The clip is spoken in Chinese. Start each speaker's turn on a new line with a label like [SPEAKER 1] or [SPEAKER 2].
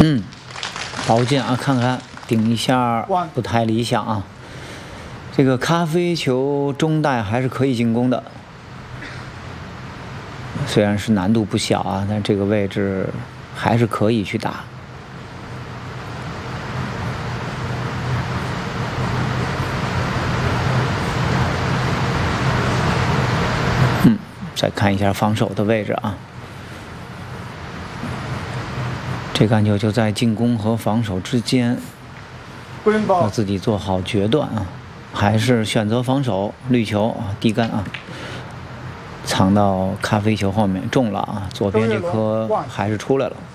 [SPEAKER 1] 宝剑啊，看看顶一下不太理想啊。这个咖啡球中带还是可以进攻的，虽然是难度不小啊，但这个位置还是可以去打。再看一下防守的位置啊。这杆球就在进攻和防守之间，要自己做好决断啊。还是选择防守，绿球啊，低杆啊，藏到咖啡球后面，中了啊。左边这颗还是出来了。